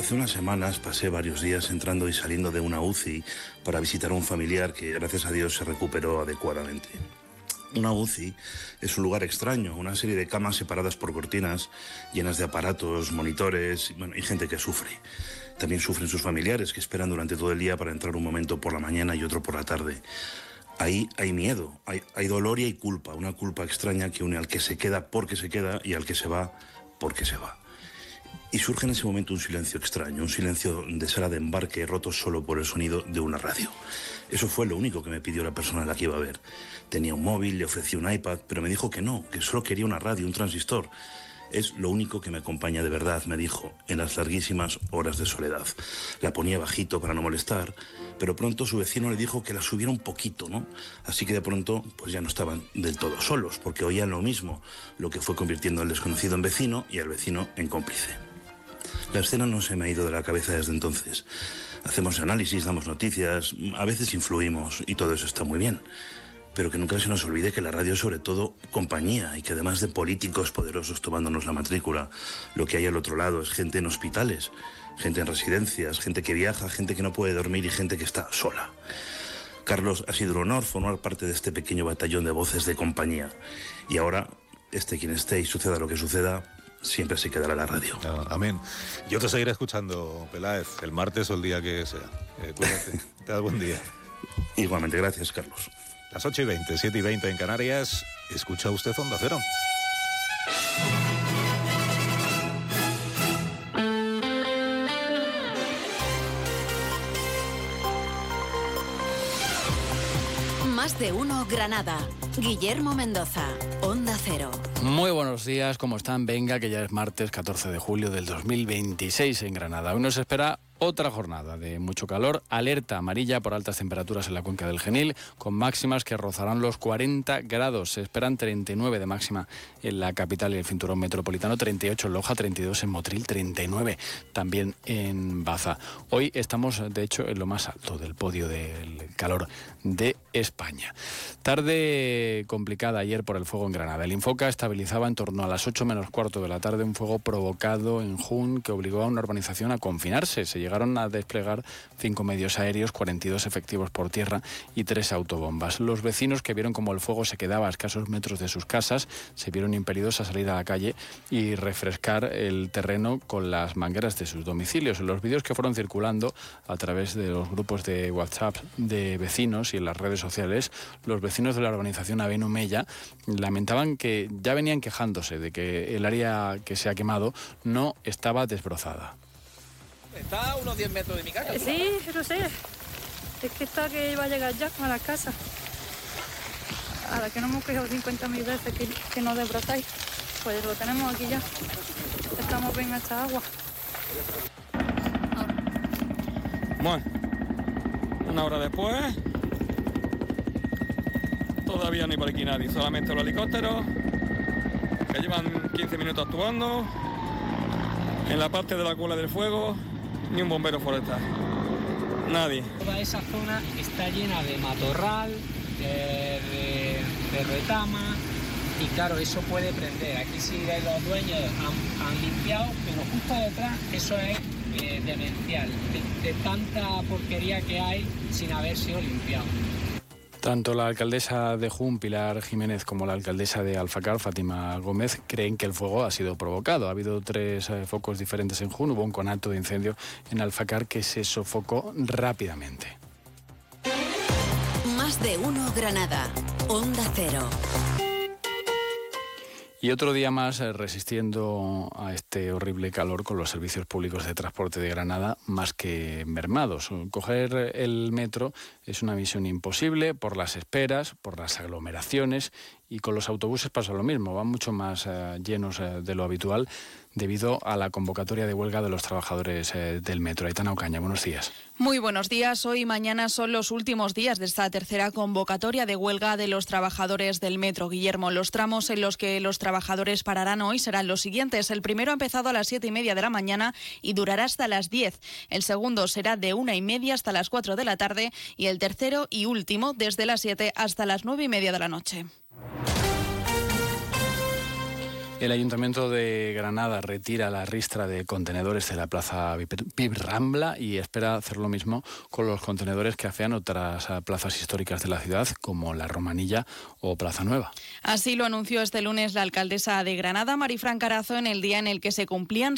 Hace unas semanas pasé varios días entrando y saliendo de una UCI para visitar a un familiar que, gracias a Dios, se recuperó adecuadamente. Una UCI es un lugar extraño, una serie de camas separadas por cortinas, llenas de aparatos, monitores, y gente que sufre. También sufren sus familiares, que esperan durante todo el día para entrar un momento por la mañana y otro por la tarde. Ahí hay miedo, hay dolor y hay culpa, una culpa extraña que une al que se queda porque se queda y al que se va porque se va. Y surge en ese momento un silencio extraño, un silencio de sala de embarque roto solo por el sonido de una radio. Eso fue lo único que me pidió la persona a la que iba a ver. Tenía un móvil, le ofrecí un iPad, pero me dijo que no, que solo quería una radio, un transistor. Es lo único que me acompaña de verdad, me dijo, en las larguísimas horas de soledad. La ponía bajito para no molestar, pero pronto su vecino le dijo que la subiera un poquito, ¿no? Así que de pronto, pues ya no estaban del todo solos, porque oían lo mismo, lo que fue convirtiendo al desconocido en vecino y al vecino en cómplice. La escena no se me ha ido de la cabeza desde entonces. Hacemos análisis, damos noticias, a veces influimos y todo eso está muy bien. Pero que nunca se nos olvide que la radio es sobre todo compañía y que además de políticos poderosos tomándonos la matrícula, lo que hay al otro lado es gente en hospitales, gente en residencias, gente que viaja, gente que no puede dormir y gente que está sola. Carlos, ha sido un honor formar parte de este pequeño batallón de voces de compañía. Y ahora, quien esté y suceda lo que suceda, siempre se quedará la radio. Amén. Yo te seguiré escuchando, Peláez, el martes o el día que sea. Cuídate. Te das buen día. Igualmente, gracias, Carlos. Las 8:20, 7:20 en Canarias. Escucha usted Onda Cero. Más de uno Granada. Guillermo Mendoza, Onda Cero. Muy buenos días, ¿cómo están? Venga, que ya es martes 14 de julio del 2026 en Granada. Hoy nos espera otra jornada de mucho calor, alerta amarilla por altas temperaturas en la cuenca del Genil, con máximas que rozarán los 40 grados. Se esperan 39 de máxima en la capital y el cinturón metropolitano, 38 en Loja, 32 en Motril, 39 también en Baza. Hoy estamos, de hecho, en lo más alto del podio del calor de España. Tarde complicada ayer por el fuego en Granada. El Infoca estabilizaba en torno a las 8 menos cuarto de la tarde un fuego provocado en Jun que obligó a una urbanización a confinarse. Se llegaron a desplegar 5 medios aéreos, 42 efectivos por tierra y 3 autobombas. Los vecinos que vieron como el fuego se quedaba a escasos metros de sus casas se vieron impelidos a salir a la calle y refrescar el terreno con las mangueras de sus domicilios. En los vídeos que fueron circulando a través de los grupos de WhatsApp de vecinos y en las redes sociales, los vecinos de la urbanización Avenu Mella lamentaban que ya venían quejándose de que el área que se ha quemado no estaba desbrozada. Está a unos 10 metros de mi casa. Sí, lo sé. Es que está que iba a llegar ya a la casa. A la que no hemos quejado 50.000 veces que no desbrozáis. Pues lo tenemos aquí ya. Estamos bien a esta agua. Bueno, una hora después, todavía ni por aquí nadie, solamente los helicópteros que llevan 15 minutos actuando. En la parte de la cola del fuego, ni un bombero forestal, nadie. Toda esa zona está llena de matorral, de retama, y claro, eso puede prender. Aquí sí los dueños han limpiado, pero justo detrás eso es demencial, de tanta porquería que hay sin haber sido limpiado. Tanto la alcaldesa de Jun, Pilar Jiménez, como la alcaldesa de Alfacar, Fátima Gómez, creen que el fuego ha sido provocado. Ha habido 3 focos diferentes en Jun. Hubo un conato de incendio en Alfacar que se sofocó rápidamente. Más de uno Granada. Onda Cero. Y otro día más resistiendo a este horrible calor con los servicios públicos de transporte de Granada más que mermados. Coger el metro es una misión imposible por las esperas, por las aglomeraciones, y con los autobuses pasa lo mismo, van mucho más llenos de lo habitual debido a la convocatoria de huelga de los trabajadores del metro. Aitana Ocaña, buenos días. Muy buenos días. Hoy y mañana son los últimos días de esta tercera convocatoria de huelga de los trabajadores del metro. Guillermo, los tramos en los que los trabajadores pararán hoy serán los siguientes. El primero ha empezado a las 7:30 de la mañana y durará hasta las 10. El segundo será de 1:30 hasta las 4 de la tarde y el tercero y último desde las 7 hasta las 9:30 de la noche. El Ayuntamiento de Granada retira la ristra de contenedores de la Plaza Pibrambla y espera hacer lo mismo con los contenedores que afean otras plazas históricas de la ciudad, como la Romanilla o Plaza Nueva. Así lo anunció este lunes la alcaldesa de Granada, Marifran Carazo, en el día en el que se cumplían